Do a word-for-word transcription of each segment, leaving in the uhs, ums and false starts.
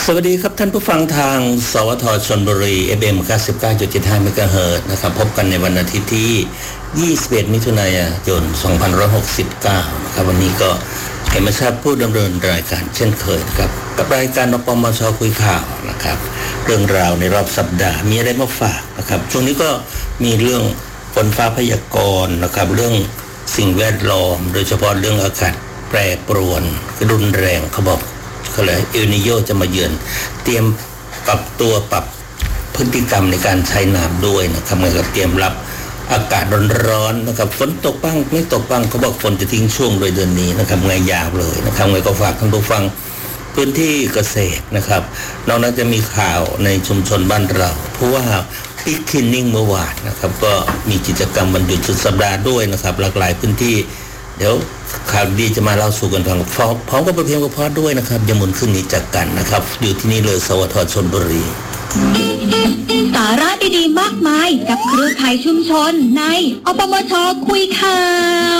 สวัสดีครับท่านผู้ฟังทางสวทชลบุรี เอฟ เอ็ม เก้าสิบเก้าจุดเจ็ดห้า เมกะเฮิรตซ์นะครับพบกันในวันอาทิตย์ที่ยี่สิบเอ็ดมิถุนายนสองพันห้าร้อยหกสิบเก้านะครับวันนี้ก็เห็นมาทราบผู้ดำเนินรายการเช่นเคยนะครับกับรายการนปมชคุยข่าวนะครับเรื่องราวในรอบสัปดาห์มีอะไรมาฝากนะครับช่วงนี้ก็มีเรื่องฝนฟ้าพยากรณ์นะครับเรื่องสิ่งแวดล้อมโดยเฉพาะเรื่องอากาศแปรปรวนรุนแรงเขาบอกก็เลยเอลนิโยจะมาเยือนเตรียมปรับตัวปรับพฤติกรรมในการใช้น้ำด้วยนะครับแล้วก็เตรียมรับอากาศร้อนๆนะครับฝนตกบ้างไม่ตกบ้างเขาบอกฝนจะทิ้งช่วงโดยเดือนนี้นะครับไงยาวเลยนะครับไงก็ฝากท่านผู้ฟังพื้นที่เกษตรนะครับนอกจากจะมีข่าวในชุมชนบ้านเราเพราะว่าปิกคินนิ่งเมื่อวานนะครับก็มีกิจกรรมวันหยุดสุดสัปดาห์ด้วยนะครับหลากหลายพื้นที่เดี๋ยวข่าวดีจะมาเล่าสู่กันฟังพร้อมกับเพลงเพราะๆด้วยนะครับอย่าหมุนขึ้นนี้จากกันนะครับอยู่ที่นี่เลยสวทชลบุรีสาระดีๆมากมายกับเครือข่ายชุมชนในอปมชคุยข่าว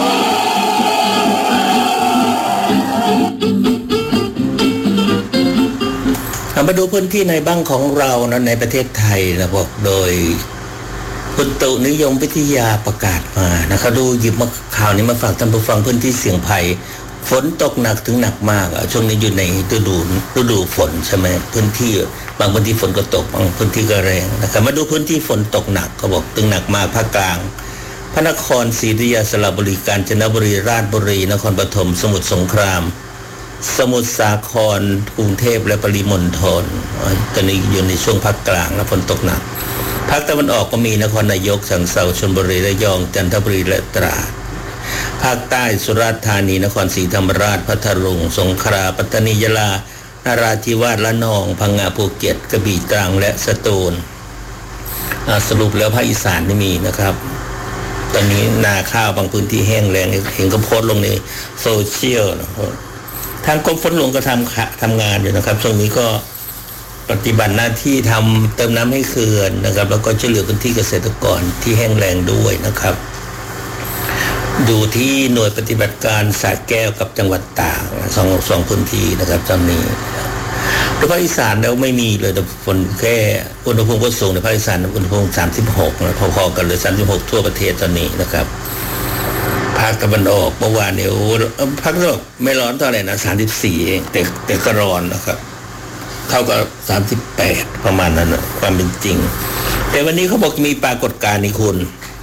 มาดูพื้นที่ในบ้างของเรานะในประเทศไทยนะบอกโดยอุตุนิยมวิทยาประกาศมานะครับดูหยิบมาข่าวนี้มาฝากท่านผู้ฟังพื้นที่เสี่ยงภัยฝนตกหนักถึงหนักมากช่วงนี้อยู่ในฤดูฤดูฝนใช่ไหมพื้นที่บางพื้นที่ฝนก็ตกบางพื้นที่ก็แรงนะครับมาดูพื้นที่ฝนตกหนักเขาบอกถึงหนักมากภาคกลางพระนครศรีอยุธยาสระบุรีกาญจนบุรีราชบุรีนครปฐมสมุทรสงครามสมุทรสาครกรุงเทพและปริมณฑลตอนนี้อยู่ในช่วงภาคกลางและฝนตกหนักภาคตะวันออกก็มีนครนายกฉะเชิงเทราชลบุรีระยองจันทบุรีและตราดภาคใต้สุราษฎร์ธานีนครศรีธรรมราชพัทลุงสงขลาปัตตานียะลานราธิวาสระนองพังงาภูเก็ตกระบี่ตรังและสตูลสรุปแล้วภาคอีสานไม่มีนะครับตอนนี้นาข้าวบางพื้นที่แห้งแล้งเห็นก็โพสต์ลงในโซเชียลนะครับทางกรมฝนหลวงก็ทำทำงานอยู่นะครับช่วงนี้ก็ปฏิบัติหน้าที่ทำเติมน้ำให้เขื่อนนะครับแล้วก็ช่วยเหลือพื้นที่เกษตรกรที่แห้งแล้งด้วยนะครับดูที่หน่วยปฏิบัติการสระแก้วกับจังหวัดตากสองสองพื้นที่นะครับตอนนี้ในภาคอีสานแล้วไม่มีเลยแต่ฝนแค่อุณหภูมิก็สูงในภาคอีสานอุณหภูมิสามสิบหกนะพอๆกันเลยสามสิบหกทั่วประเทศตอนนี้นะครับภาคตะวันออกเมื่อวานเนี่ยภาคตะวันออกไม่ร้อนเท่าไหร่นะสามสิบสี่เองแต่แต่ก็ร้อนนะครับเท่ากับสามสิบแปดประมาณนั้นนะความเป็นจริงแต่วันนี้เขาบอกมีปรากฏการณ์นี่คุณ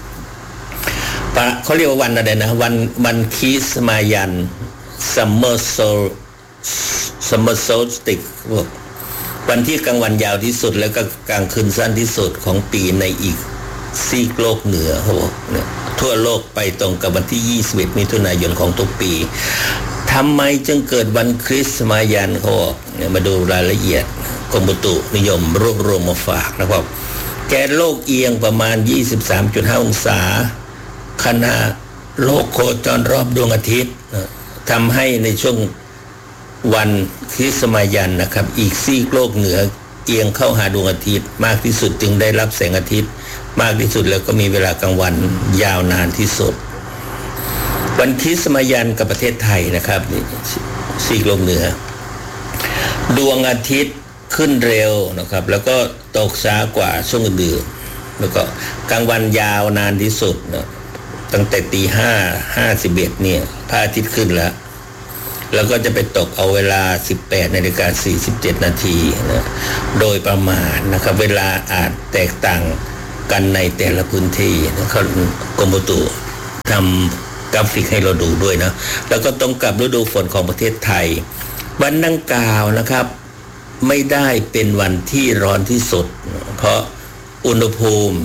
เขาเรียกว่าวันอะไรนะวันวันคริสต์มายันซัมเมอร์โซลซัมเมอร์โซลสติกวันที่กลางวันยาวที่สุดแล้วก็กลางคืนสั้นที่สุดของปีในอีกซีกโลกเหนือเขาบอกเนี่ยทั่วโลกไปตรงกับวันที่ยี่สิบเอ็ดมิถุนายนของทุกปีทำไมจึงเกิดวันคริสต์มายันเขาบอกเนี่ยมาดูรายละเอียดกรมอุตุนิยมรวบรวมมาฝากนะครับแกนโลกเอียงประมาณ ยี่สิบสามจุดห้า องศาขณะโลกโคจรรอบดวงอาทิตย์ทำให้ในช่วงวันคริสต์มายันนะครับอีกซีกโลกเหนือเอียงเข้าหาดวงอาทิตย์มากที่สุดจึงได้รับแสงอาทิตย์มากที่สุดแล้วก็มีเวลากลางวันยาวนานที่สุดวันคริสต์มายันกับประเทศไทยนะครับซีกโลกเหนือดวงอาทิตย์ขึ้นเร็วนะครับแล้วก็ตกช้ากว่าช่วงอื่นๆแล้วก็กลางวันยาวนานที่สุดนะตั้งแต่ตีห้าห้าสิบเอ็ดเนี่ยพระอาทิตย์ขึ้นแล้วแล้วก็จะไปตกเอาเวลา สิบแปดนาฬิกาสี่สิบเจ็ดนาทีนะโดยประมาณนะครับเวลาอาจแตกต่างกันในแต่ละพื้นที่นะครับกรมอุตุทำกราฟิกให้เราดูด้วยนะแล้วก็ตรงกับฤดูฝนของประเทศไทยวันดังกล่าวนะครับไม่ได้เป็นวันที่ร้อนที่สุดเพราะอุณหภูมิ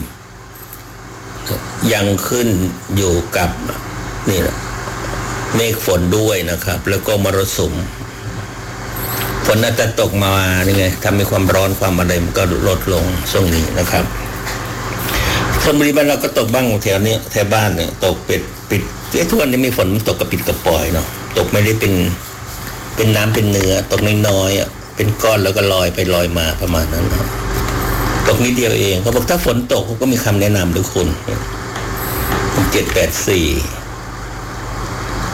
ยังขึ้นอยู่กับนี่แหละเมฆฝนด้วยนะครับแล้วก็มรสุมฝนน่าจะตกมานี่ไงทำให้ความร้อนความอะไรมันก็ลดลงช่วงนี้นะครับชลบุรีบ้านเราก็ตกบ้างแถวนี้แถวบ้านเนี่ยตกปิดปิดไอ้ทุกวันนี้มีฝนตกกระปิดกระปอยเนาะตกไม่ได้เป็นเป็นน้ำเป็นเนื้อตกน้อยๆอ่ะเป็นก้อนแล้วก็ลอยไปลอยมาประมาณนั้นนะตกนิดเดียวเองเขาบอกถ้าฝนตกเขาก็มีคำแนะนำด้วยคุณเจ็ดแปดสี่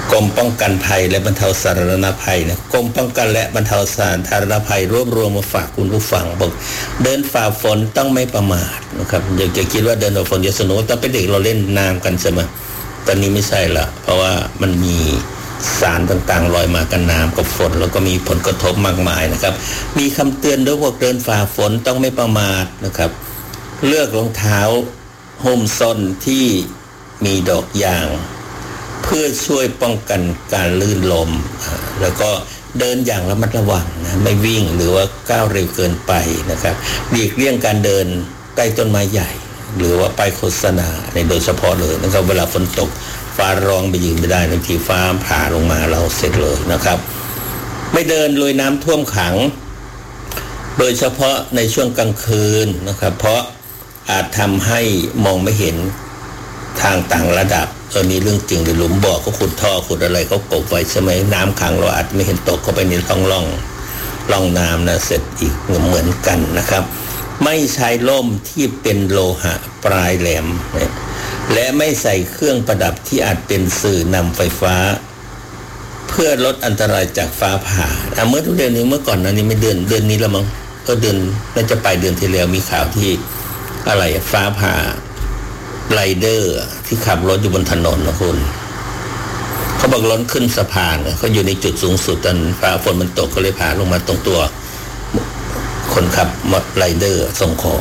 กรมป้องกันภัยและบรรเทาสาธารณภัยนะกรมป้องกันและบรรเทาสาธารณภัยรวบรวมมาฝากคุณผู้ฟังบอกเดินฝ่าฝนต้องไม่ประมาทนะครับอย่าจะคิดว่าเดินฝ่าฝนจะสนุกตอนเป็นเด็กเราเล่นน้ำกันใช่ไหมตอนนี้ไม่ใช่ละเพราะว่ามันมีสารต่างๆลอยมากันน้ำกับฝนแล้วก็มีผลกระทบมากมายนะครับมีคำเตือนด้วยพวกเดินฝ่าฝนต้องไม่ประมาทนะครับเลือกรองเท้าหุ้มส้นที่มีดอกยางเพื่อช่วยป้องกันการลื่นล้มแล้วก็เดินอย่างระมัดระวังนะไม่วิ่งหรือว่าก้าวเร็วเกินไปนะครับหลีกเลี่ยงการเดินใกล้ต้นไม้ใหญ่หรือว่าป้ายโฆษณาในโดยเฉพาะเลยนะครับเวลาฝนตกฟ้าร้องไปยืนไม่ได้บางทีฟ้าผ่าลงมาเราเสร็จเลยนะครับไม่เดินลุยน้ำท่วมขังโดยเฉพาะในช่วงกลางคืนนะครับเพราะอาจทำให้มองไม่เห็นทางต่างระดับเออนี่เรื่องจริงในหลุมบ่อเขาขุดท่อขุดอะไรเขากบไว้ใช่ไหมน้ำขังเราอาจไม่เห็นตกเข้าไปในท้องร่องร่องน้ำนะเสร็จอีกเหมือนกันนะครับไม่ใช้ล่มที่เป็นโลหะปลายแหลมและไม่ใส่เครื่องประดับที่อาจเป็นสื่อนำไฟฟ้าเพื่อลดอันตรายจากฟ้าผ่าเมื่อเดือนนี้เมื่อก่อนนั้นนี่ไม่เดือนเดือนนี้แล้วมั้งก็เดือนน่าจะไปเดือนที่แล้วมีข่าวที่อะไรฟ้าผ่าไรเดอร์ที่ขับรถอยู่บนถนนนะคุณเขาบอกล้นขึ้นสะพานเขาอยู่ในจุดสูงสุดตอนฟ้าฝนมันตกก็เลยผ่าลงมาตรงตัวคนขับมอเตอร์ไรเดอร์ส่งของ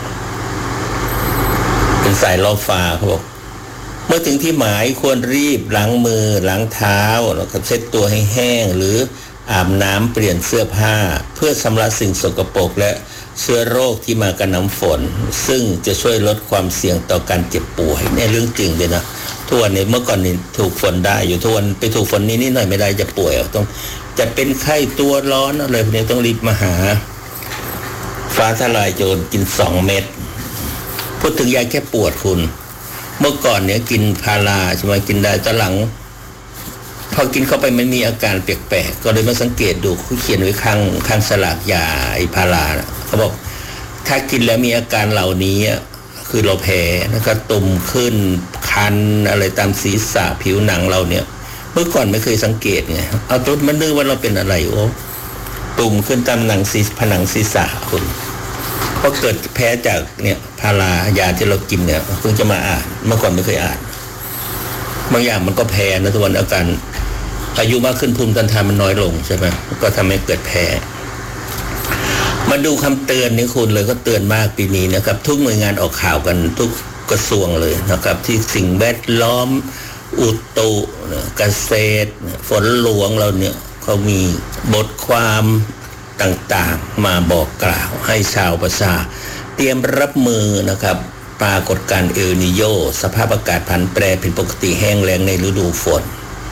เป็นสายล้อฟ้าเขาบอกเมื่อถึงที่หมายควรรีบล้างมือล้างเท้าแล้วก็เช็ดตัวให้แห้งหรืออาบน้ำเปลี่ยนเสื้อผ้าเพื่อชำระสิ่งสกปรกและเชื้อโรคที่มากับน้ำฝนซึ่งจะช่วยลดความเสี่ยงต่อการเจ็บป่วยเนี่ยเรื่องจริงเลยนะทุกวันนี้เมื่อก่อนนี่ถูกฝนได้อยู่ทุกวันไปถูกฝนนี้นิดหน่อยไม่ได้จะป่วยต้องจะเป็นไข้ตัวร้อนอะไรพวกนี้ต้องรีบมาหาฟ้าทลายโจรกินสองเม็ดพูดถึงยาแก้ปวดคุณเมื่อก่อนเนี่ยกินพาราใช่ไหมกินได้ตอนหลังพอกินเข้าไปมันมีอาการแปลกๆก็เลยมาสังเกตดูเขาเขียนไว้ข้างข้างสลากยาไอ้พารานะเขาบอกถ้ากินแล้วมีอาการเหล่านี้คือเราแพ้นะครับตุ่มขึ้นคันอะไรตามศีรษะผิวหนังเราเนี่ยเมื่อก่อนไม่เคยสังเกตไงเอาตัวมันนึกว่าเราเป็นอะไรโอ้ตุ่มขึ้นตามหนังศีรษะผนังศีรษะคุณพอเกิดแพ้จากเนี่ยพารายาที่เรากินเนี่ยเพิ่งจะมาอ่านเมื่อก่อนไม่เคยอ่านบางอย่างมันก็แพ้นะทุกวันอาการอายุมากขึ้นภูมิต้านทานมันน้อยลงใช่ไหมก็ทำให้เกิดแพ้มาดูคำเตือนนี่คุณเลยก็เตือนมากปีนี้นะครับทุกหน่วยงานออกข่าวกันทุกกระทรวงเลยนะครับที่สิ่งแวดล้อมอุตุเกษตรฝนหลวงเราเนี่ยเขามีบทความต่างๆมาบอกกล่าวให้ชาวประชาเตรียมรับมือนะครับปรากฏการณ์เอลนีโญสภาพอากาศผันแปรผิดปกติแห้งแล้งในฤดูฝน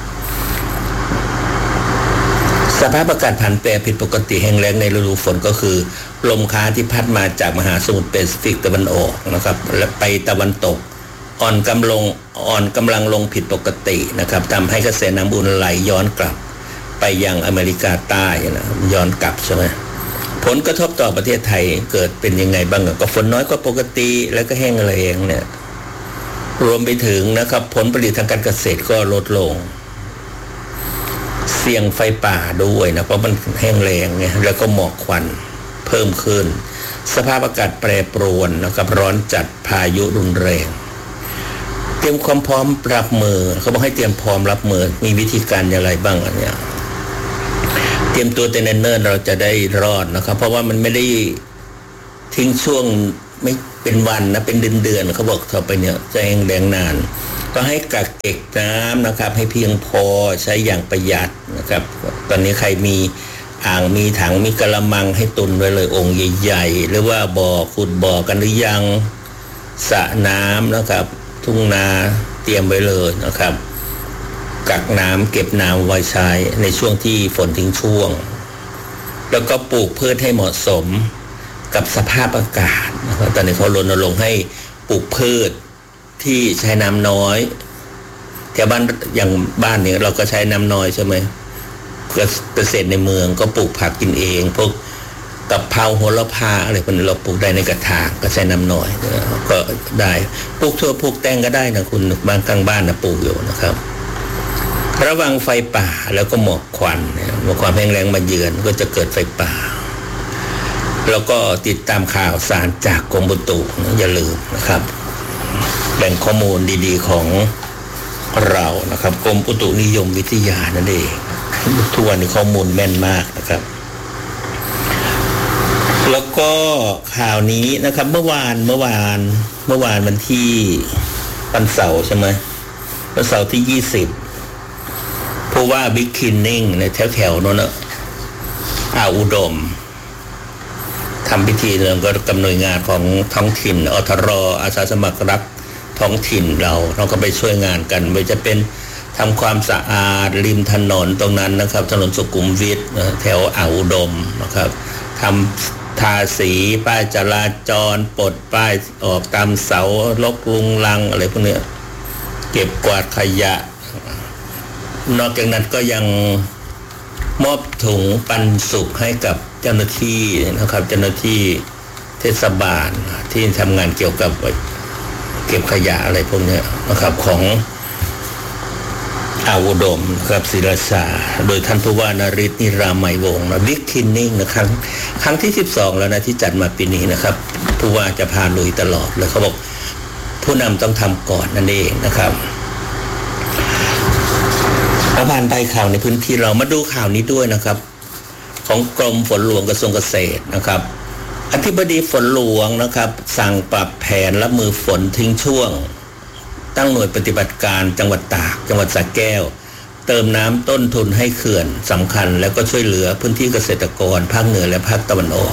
สภาพอากาศผันแปรผิดปกติแห้งแล้งในฤดูฝนก็คือลมค้าที่พัดมาจากมหาสมุทรแปซิฟิกตะวันออกนะครับและไปตะวันตกอ่อนกำลังอ่อนกำลังลงผิดปกตินะครับทำให้กระแสน้ำอุ่นไหลย้อนกลับไปยังอเมริกาใต้นะย้อนกลับใช่ไหมผลกระทบต่อประเทศไทยเกิดเป็นยังไงบ้างก็ฝนน้อยกว่าปกติแล้วก็แห้งแล้งเนี่ยรวมไปถึงนะครับผลผลิตทางการเกษตรก็ลดลงเสี่ยงไฟป่าด้วยนะเพราะมันแห้งแล้งไงแล้วก็หมอกควันเพิ่มขึ้นสภาพอากาศแปรปรวนนะครับร้อนจัดพายุรุนแรงเตรียมความพร้อมรับมือเขาบอกให้เตรียมพร้อมรับมือมีวิธีการอย่างไรบ้างอันเนี้ยเตรียมตัวแต่เนิ่นๆเราจะได้รอดนะครับเพราะว่ามันไม่ได้ทิ้งช่วงไม่เป็นวันนะเป็นเดือนๆเขาบอกต่อไปเนี่ยจะแห้งแล้งนานก็ให้กักเก็บน้ำนะครับให้เพียงพอใช้อย่างประหยัดนะครับตอนนี้ใครมีอ่างมีถังมีกระมังให้ตุนไว้เลยองค์ใหญ่ๆหรือว่าบ่อขุดบ่อกันหรือยังสระน้ำนะครับทุ่งนาเตรียมไว้เลยนะครับกักน้ำเก็บน้ำไว้ใช้ในช่วงที่ฝนทิ้งช่วงแล้วก็ปลูกพืชให้เหมาะสมกับสภาพอากาศนะครับตอนนี้เขารณรงค์ให้ปลูกพืชที่ใช้น้ำน้อยแถวบ้านอย่างบ้านเนี่ยเราก็ใช้น้ำน้อยใช่ไหมเกษตรในเมืองก็ปลูกผักกินเองพวกกับเพราโหระพาอะไรพวกนี้เราปลูกได้ในกระถางก็ใช้น้ำน้อยก็ได้ปลูกถั่วปลูกแตงก็ได้นะคุณบ้านข้างบ้านนะปลูกอยู่นะครับระวังไฟป่าแล้วก็หมอกควันเมื่อความแห้งแล้งมาเยือนก็จะเกิดไฟป่าแล้วก็ติดตามข่าวสารจากกรมอุตุอย่าลืมนะครับแหล่งข้อมูลดีๆของเรานะครับกรมอุตุนิยมวิทยานั่นเองทุกวันนี้ข้อมูลแม่นมากนะครับแล้วก็ข่าวนี้นะครับเมื่อวานเมื่อวานเมื่อวานวันที่วันเสาร์ใช่ไหมวันเสาร์ที่ยี่สิบเพราะว่าบิ๊กคินนิ่งในแถวๆนั้นนะอ่าวอุดมทำพิธีเรื่องก็กำหนดงานของท้องถิ่นอทรอาสาสมัครรักท้องถิ่นเราเราก็ไปช่วยงานกันไม่จะเป็นทำความสะอาดริมถนนตรงนั้นนะครับถนนสุขุมวิทแถวอ่าวอุดมนะครับทำทาสีป้ายจราจรปลดป้ายออกตามเสาลกลุงลังอะไรพวกนี้เก็บกวาดขยะนอกจากนั้นก็ยังมอบถุงปันสุขให้กับเจ้าหน้าที่นะครับเจ้าหน้าที่เทศบาลที่ทำงานเกี่ยวกับเก็บขยะอะไรพวกนี้นะครับของอ่าวอุดมครับศิราชาโดยท่านผู้ว่านฤทธิ์นิรามัยวงศ์นะบิ๊กคินนิ่งนะครับครั้งที่สิบสองแล้วนะที่จัดมาปีนี้นะครับผู้ว่าจะพาลุยตลอดเลยเขาบอกผู้นำต้องทำก่อนนั่นเองนะครับเอาผ่านไปข่าวในพื้นที่เรามาดูข่าวนี้ด้วยนะครับของกรมฝนหลวงกระทรวงเกษตรนะครับอธิบดีฝนหลวงนะครับสั่งปรับแผนรับมือฝนทิ้งช่วงตั้งหน่วยปฏิบัติการจังหวัดตากจังหวัดสระแก้วเติมน้ำต้นทุนให้เขื่อนสำคัญแล้วก็ช่วยเหลือพื้นที่เกษตรกรภาคเหนือและภาคตะวันออก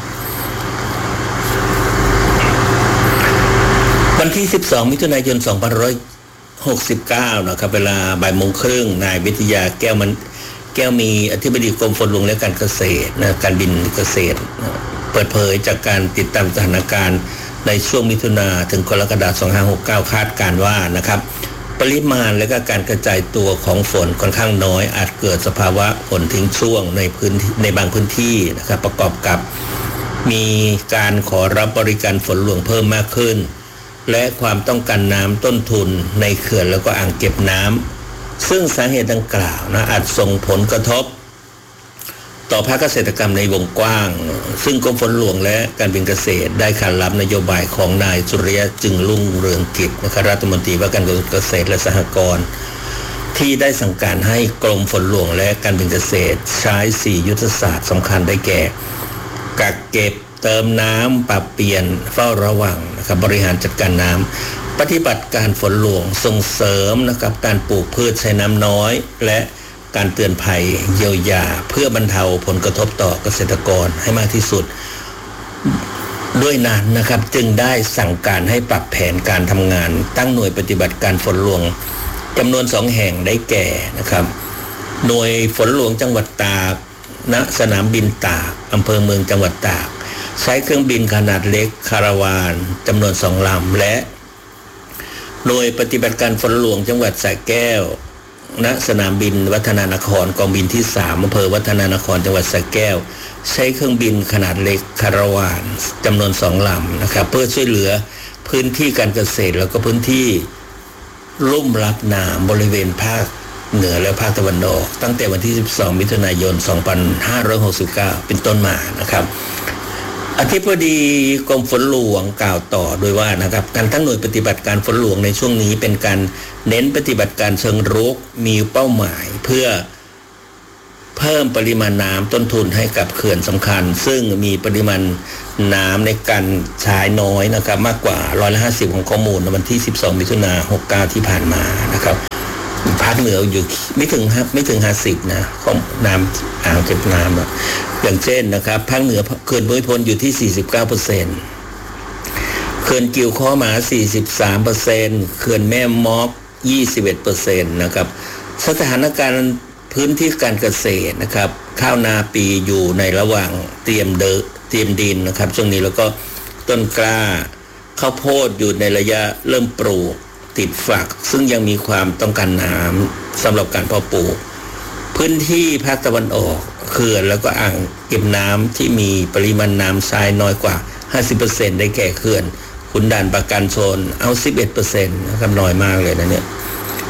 วันที่สิบสองมิถุนายนสองพันห้าร้อยหกสิบเก้านะครับเวลาบ่ายโมงครึ่งนายวิทยาแก้วมันแก้วมีอธิบดีกรมฝนหลวงและการเกษตรนะการบินเกษตรเปิดเผยจากการติดตามสถานการณ์ในช่วงมิถุนาถึงกรกฎาคมสองพันห้าร้อยหกสิบเก้าคาดการว่านะครับปริมาณและก็การกระจายตัวของฝนค่อนข้างน้อยอาจเกิดสภาวะฝนทิ้งช่วงในพื้นในบางพื้นที่นะครับประกอบกับมีการขอรับบริการฝนหลวงเพิ่มมากขึ้นและความต้องการน้ำต้นทุนในเขื่อนแล้วก็อ่างเก็บน้ำซึ่งสาเหตุดังกล่าวนะอาจส่งผลกระทบต่อภาคเกษตรกรรมในวงกว้างซึ่งกรมฝนหลวงและการบินเกษตรได้ขานรับนโยบายของนายสุริยะจึงรุ่งเรืองกิจนะครับรัฐมนตรีว่าการกระทรวงเกษตรและสหกรณ์ที่ได้สั่งการให้กรมฝนหลวงและการบินเกษตรใช้สี่ยุทธศาสตร์สำคัญได้แก่กักเก็บเติมน้ำปรับเปลี่ยนเฝ้าระวังนะครับบริหารจัดการน้ำปฏิบัติการฝนหลวงส่งเสริมนะครับการปลูกพืชใช้น้ำน้อยและการเตือนภัยเยียวยาเพื่อบรรเทาผลกระทบต่อเกษตรกรให้มากที่สุดด้วยนั้นนะครับจึงได้สั่งการให้ปรับแผนการทำงานตั้งหน่วยปฏิบัติการฝนหลวงจำนวนสองแห่งได้แก่นะครับหน่วยฝนหลวงจังหวัดตากณสนามบินตากอำเภอเมืองจังหวัดตากใช้เครื่องบินขนาดเล็กคาราวานจำนวนสองลำและหน่วยปฏิบัติการฝนหลวงจังหวัดสระแก้วณสนามบินวัฒนานครกองบินที่สามอำเภอวัฒนานครจังหวัดสระแก้วใช้เครื่องบินขนาดเล็กคาราวานจำนวนสองลำนะครับเพื่อช่วยเหลือพื้นที่การเกษตรแล้วก็พื้นที่ลุ่มรับน้ำบริเวณภาคเหนือและภาคตะวันออกตั้งแต่วันที่สิบสองมิถุนายนสองพันห้าร้อยหกสิบเก้าเป็นต้นมานะครับอธิบดีกรมฝนหลวงกล่าวต่อโดยว่านะครับการตั้งหน่วยปฏิบัติการฝนหลวงในช่วงนี้เป็นการเน้นปฏิบัติการเชิงรุกมีเป้าหมายเพื่อเพิ่มปริมาณน้ำต้นทุนให้กับเขื่อนสำคัญซึ่งมีปริมาณน้ำในการใช้น้อยนะครับมากกว่าร้อยละห้าสิบของข้อมูลในวันที่สิบสองมิถุนายนหกสิบเก้าที่ผ่านมานะครับภาคเหนืออยู่ไม่ถึงไม่ถึงห้าสิบนะของน้ำอ่างเก็บน้ำนะอย่างเช่นนะครับภาคเหนือเขื่อนภูมิพลอยู่ที่ สี่สิบเก้าเปอร์เซ็นต์ เขื่อนกิ่วข้อหมา สี่สิบสามเปอร์เซ็นต์ เขื่อนแม่มอก ยี่สิบเอ็ดเปอร์เซ็นต์ นะครับสถานการณ์พื้นที่การเกษตรนะครับข้าวนาปีอยู่ในระหว่างเตรียมเดเตรียมดินนะครับช่วงนี้แล้วก็ต้นกล้าข้าวโพดอยู่ในระยะเริ่มปลูกติดฝักซึ่งยังมีความต้องการน้ำสำหรับการเพาะปลูกพื้นที่ภาคตะวันออกเขื่อนแล้วก็อ่างเก็บน้ำที่มีปริมาณน้ำทรายน้อยกว่า ห้าสิบเปอร์เซ็นต์ ได้แก่เขื่อนขุนด่านปราการชนเอา สิบเอ็ดเปอร์เซ็นต์ นะครับน้อยมากเลยนะเนี่ย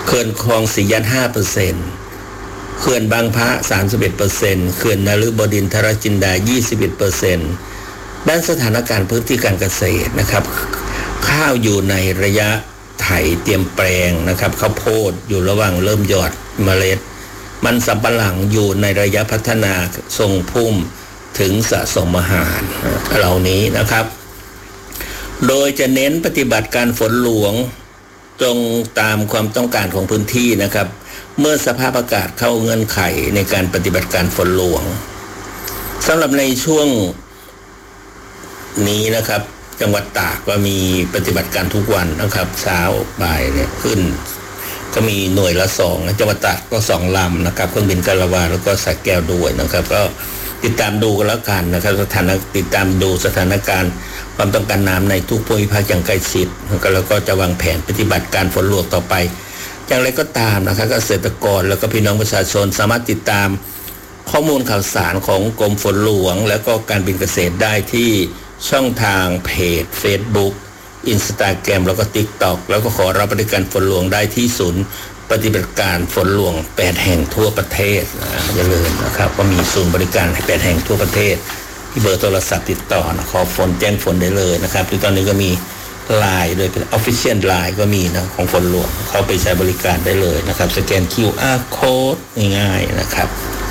เขื่อนคลองสียัด ห้าเปอร์เซ็นต์ เขื่อนบางพระ สามสิบเอ็ดเปอร์เซ็นต์ เขื่อนนฤบดินทรจินดา ยี่สิบเอ็ดเปอร์เซ็นต์ ด้านสถานการณ์พื้นที่การเกษตรนะครับข้าวอยู่ในระยะไถเตรียมแปลงนะครับข้าวโพดอยู่ระหว่างเริ่มหยอดเมล็ดมันสำปะหลังอยู่ในระยะพัฒนาทรงพุ่มถึงสะสมอาหารเหล่านี้นะครับโดยจะเน้นปฏิบัติการฝนหลวงตรงตามความต้องการของพื้นที่นะครับเมื่อสภาพอากาศเข้าเงื่อนไขในการปฏิบัติการฝนหลวงสำหรับในช่วงนี้นะครับจังหวัดตากก็มีปฏิบัติการทุกวันนะครับเช้าบ่ายเนี่ยขึ้นก็มีหน่วยละสองจังหวัดตากก็สองลำนะครับเครื่องบินกาละวาแล้วก็สระแก้วด้วยนะครับก็ติดตามดูกันแล้วกันนะครับสถานติดตามดูสถานการณ์ความต้องการน้ำในทุกภูมิภาคอย่างใกล้ชิดแล้วก็จะวางแผนปฏิบัติการฝนหลวงต่อไปอย่างไรก็ตามนะครับเกษตรกรแล้วก็พี่น้องประชาชนสามารถติดตามข้อมูลข่าวสารของกรมฝนหลวงแล้วก็การบินเกษตรได้ที่ช่องทางเพจ Facebook Instagram แล้วก็ TikTok แล้วก็ขอรับบริการฝนหลวงได้ที่ศูนย์ปฏิบัติการฝนหลวงแปดแห่งทั่วประเทศนะอย่าลืมนะครับก็มีศูนย์บริการแปดแห่งทั่วประเทศที่เบอร์โทรศัพท์ติดต่อนะขอฝนแจ้งฝนได้เลยนะครับที่ตอนนี้ก็มีไลน์โดยเป็น Official ไลน์ก็มีนะของฝนหลวงเข้าไปใช้บริการได้เลยนะครับสแกน คิว อาร์ Code ง่ายๆนะครับ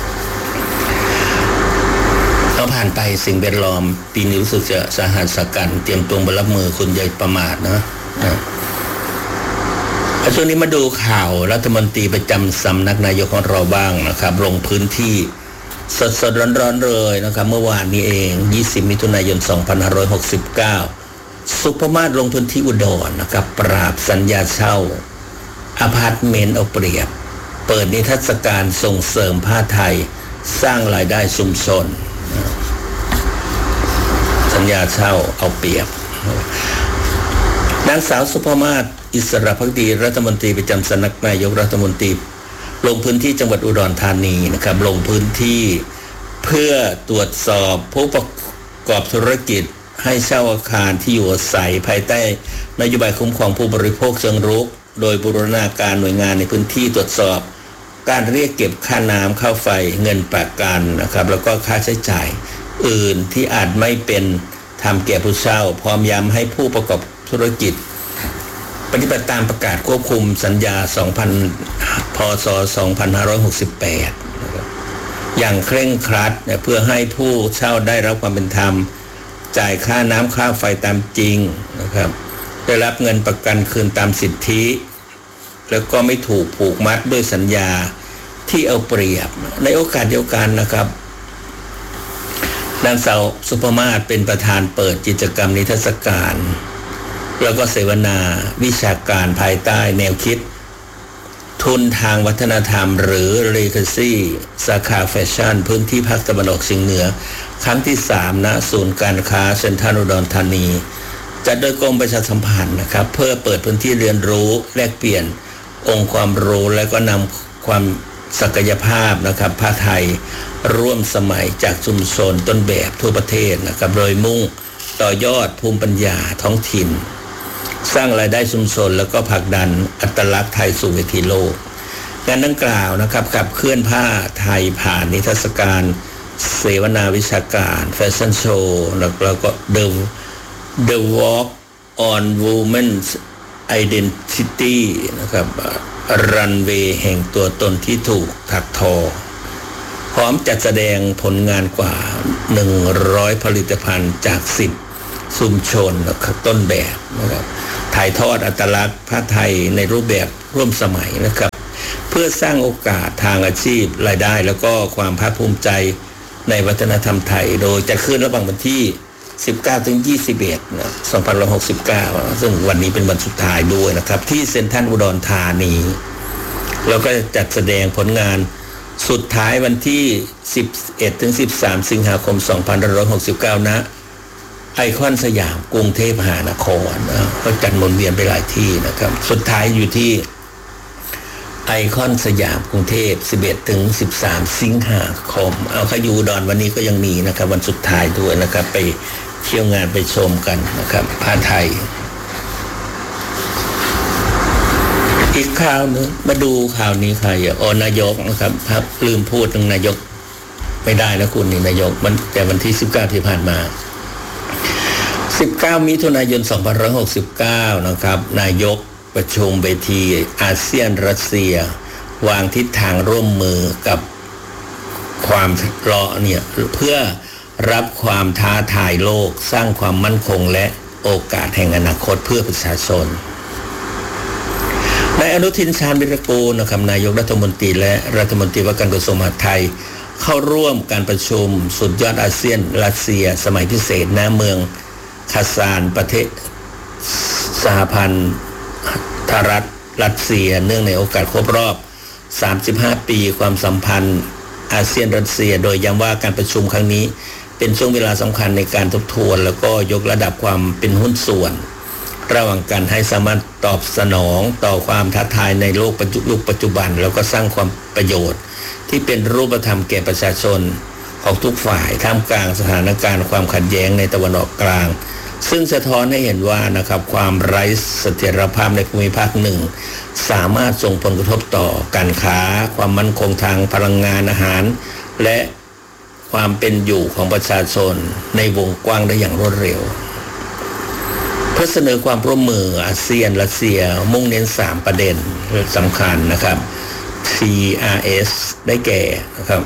เราผ่านไปสิ่งแวดล้อมปีนี้รู้สึกจะสาหัสสากันเตรียมตัวรับมือคุณอย่าประมาทนะนะช่วงนี้มาดูข่าวรัฐมนตรีประจำสำนักนายกของเราบ้างนะครับลงพื้นที่สดๆร้อนๆเลยนะครับเมื่อวานนี้เองยี่สิบมิถุนายนสองพันห้าร้อยหกสิบเก้าสุภมาศลงพื้นที่อุดรนะครับปราบสัญญาเช่าอพาร์ตเมนต์เอาเปรียบเปิดนิทรรศการส่งเสริมผ้าไทยสร้างรายได้ชุมชนสัญญาเช่าเอาเปรียบนางสาวสุภมาศอิสระภักดีรัฐมนตรีประจำสำนักนายกรัฐมนตรีลงพื้นที่จังหวัดอุดรธานีนะครับลงพื้นที่เพื่อตรวจสอบผู้ประกอบธุรกิจให้เช่าอาคารที่อยู่อาศัยภายใต้นโยบายคุ้มครองผู้บริโภคเชิงรุกโดยบูรณาการหน่วยงานในพื้นที่ตรวจสอบการเรียกเก็บค่าน้ำค่าไฟเงินประกันนะครับแล้วก็ค่าใช้จ่ายอื่นที่อาจไม่เป็นธรรมแก่ผู้เช่าพร้อมย้ำให้ผู้ประกอบธุรกิจปฏิบัติตามประกาศควบคุมสัญญา สองพัน พ.ศ. สองพันห้าร้อยหกสิบแปด นะครับอย่างเคร่งครัดเพื่อให้ผู้เช่าได้รับความเป็นธรรมจ่ายค่าน้ำค่าไฟตามจริงนะครับได้รับเงินประกันคืนตามสิทธิแล้วก็ไม่ถูกผูกมัดด้วยสัญญาที่เอาเปรียบในโอกาสเดียวกันนะครับนางสาวสุภมาศเป็นประธานเปิดกิจกรรมนิทรรศการแล้วก็เสวนาวิชาการภายใต้แนวคิดทุนทางวัฒนธรรมหรือ Legacy สาขาแฟชั่นพื้นที่ภาคตะวันออกเฉียงเหนือครั้งที่สามณศูนย์การค้าเซ็นทรัลอุดรธานีจัดโดยกรมประชาสัมพันธ์นะครับเพื่อเปิดพื้นที่เรียนรู้แลกเปลี่ยนองค์ความรู้และก็นำความศักยภาพนะครับผ้าไทยร่วมสมัยจากชุมชนต้นแบบทั่วประเทศนะครับโดยมุ่งต่อยอดภูมิปัญญาท้องถิ่นสร้างรายได้ชุมชนแล้วก็ผลักดันอัตลักษณ์ไทยสู่เวทีโลกงานดังกล่าวนะครับขับเคลื่อนผ้าไทยผ่านนิทรรศการเสวนาวิชาการแฟชั่นโชว์แล้วก็ The The Walk on Women's Identity นะครับรันเวย์แห่งตัวตนที่ถูกถักทอพร้อมจัดแสดงผลงานกว่าหนึ่งร้อยผลิตภัณฑ์จากสิบชุมชนนะครับต้นแบบนะครับถ่ายทอดอัตลักษณ์ผ้าไทยในรูปแบบร่วมสมัยนะครับเพื่อสร้างโอกาสทางอาชีพรายได้แล้วก็ความภาคภูมิใจในวัฒนธรรมไทยโดยจะขึ้นระหว่างวันที่สิบเก้าถึงยี่สิบเอ็ดนะสองพันห้าร้อยหกสิบเก้าซึ่งวันนี้เป็นวันสุดท้ายด้วยนะครับที่เซ็นทรัลอุดรธานีแล้วก็จัดแสดงผลงานสุดท้ายวันที่สิบเอ็ดถึงสิบสามสิงหาคมสองพันห้าร้อยหกสิบเก้านะไอคอนสยามกรุงเทพมหานครนะก็จัดหมุนเวียนไปหลายที่นะครับสุดท้ายอยู่ที่ไอคอนสยามกรุงเทพสิบเอ็ดถึงสิบสามสิงหาคมเอาขยูดอนวันนี้ก็ยังมีนะครับวันสุดท้ายด้วยนะครับไปเที่ยวงานไปชมกันนะครับผ้าไทยอีกข่าวนึงมาดูข่าวนี้ใครอ่ะอ๋อนายกนะครับครับลืมพูดถึงนายกไม่ได้นะคุณนี่นายกมันแต่วันที่สิบเก้าที่ผ่านมาสิบเก้ามิถุนายนสองพันห้าร้อยหกสิบเก้านะครับนายกประชุมเวทีอาเซียนรัสเซียวางทิศทางร่วมมือกับความรอเนี่ยเพื่อรับความท้าทายโลกสร้างความมั่นคงและโอกาสแห่งอนาคตเพื่อประชาชนนายอนุทินชาญวิรากูลนะครับนายกรัฐมนตรีและรัฐมนตรีว่าการกระทรวงมหาดไทยเข้าร่วมการประชุมสุดยอดอาเซียนรัสเซียสมัยพิเศษณเมืองคาซานประเทศสหพันธรัฐรัสเซียเนื่องในโอกาสครบรอบสามสิบห้าปีความสัมพันธ์อาเซียนรัสเซียโดยย้ำว่าการประชุมครั้งนี้เป็นช่วงเวลาสำคัญในการทบทวนแล้วก็ยกระดับความเป็นหุ้นส่วนระหว่างกันให้สามารถตอบสนองต่อความท้าทายในโลกปัจจุยุคปัจจุบันแล้วก็สร้างความประโยชน์ที่เป็นรูปธรรมแก่ประชาชนของทุกฝ่ายท่ามกลางสถานการณ์ความขัดแย้งในตะวันออกกลางซึ่งสะท้อนให้เห็นว่านะครับความไร้เสถียรภาพในภูมิภาคหนึ่งสามารถส่งผลกระทบต่อการค้าความมั่นคงทางพลังงานอาหารและความเป็นอยู่ของประชาชนในวงกว้างได้อย่างรวดเร็วเพื่อเสนอความร่วมมืออาเซียนรัสเซียมุ่งเน้นสามประเด็นสำคัญนะครับ ที อาร์ เอส ได้แก่นะครับ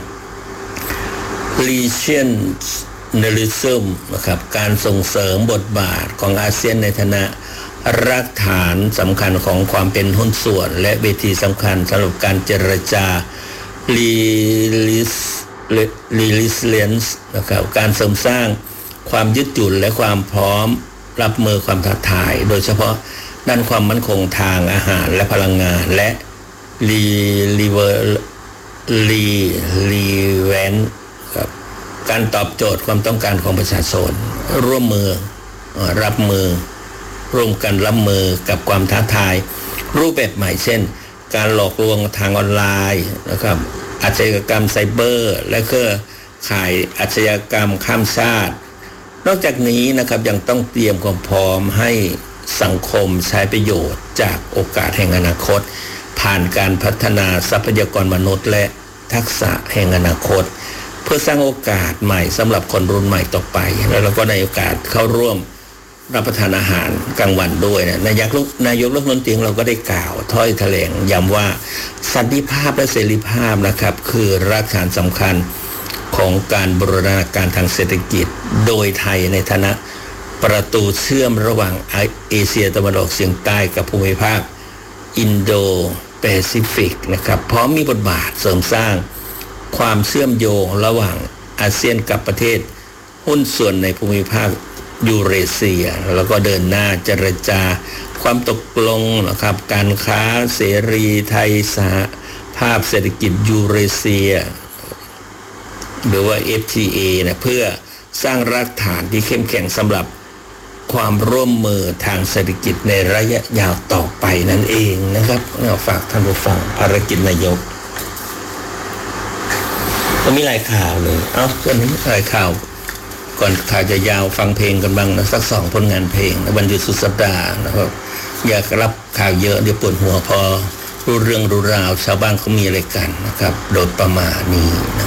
Regionalism นะครับการส่งเสริมบทบาทของอาเซียนในฐานะรากฐานสำคัญของความเป็นหุ้นส่วนและเวทีสำคัญสำหรับการเจรจา Resilience นะครับการเสริมสร้างความยืดหยุ่นและความพร้อมรับมือความท้าทายโดยเฉพาะด้านความมั่นคงทางอาหารและพลังงานและ Relevance ครับการตอบโจทย์ความต้องการของประชาชนร่วมมือรับมือร่วมกันรับมือกับความท้าทายรูปแบบใหม่เช่นการหลอกลวงทางออนไลน์นะครับอาชญากรรมไซเบอร์และเครือข่ายอาชญากรรมข้ามชาตินอกจากนี้นะครับยังต้องเตรียมความพร้อมให้สังคมใช้ประโยชน์จากโอกาสแห่งอนาคตผ่านการพัฒนาทรัพยากรมนุษย์และทักษะแห่งอนาคตเพื่อสร้างโอกาสใหม่สำหรับคนรุ่นใหม่ต่อไปแล้วเราก็ในโอกาสเข้าร่วมรับประทานอาหารกลางวันด้วยนะนายกนายกรัฐมนตรีเราก็ได้กล่าวถ้อยแถลงย้ำว่าสันติภาพและเสรีภาพนะครับคือรากฐานสำคัญของการบูรณาการทางเศรษฐกิจโดยไทยในฐานะประตูเชื่อมระหว่างเอเชียตะวันออกเฉียงใต้กับภูมิภาคอินโดแปซิฟิกนะครับพร้อมมีบทบาทเสริมสร้างความเชื่อมโยงระหว่างอาเซียนกับประเทศหุ้นส่วนในภูมิภาคยูเรเซียแล้วก็เดินหน้าเจรจาความตกลงนะครับการค้าเสรีไทยสหภาพเศรษฐกิจยูเรเซียหรือว่า เอฟ ที เอ นะเพื่อสร้างรากฐานที่เข้มแข็งสำหรับความร่วมมือทางเศรษฐกิจในระยะยาวต่อไปนั่นเองนะครับฝากท่านผู้ฟังภารกิจนายกก็มีหลายข่าวเลยเอ้าวันนี้หลายข่าวก่อนข่าวจะยาวฟังเพลงกันบ้างนะสักสองผลงานเพลงวันหยุดสุดสัปดาห์นะครับอยากรับข่าวเยอะเดี๋ยวปวดหัวพอรู้เรื่องรู้ราวชาวบ้านเขามีอะไรกันนะครับโดยประมาณนี้นะ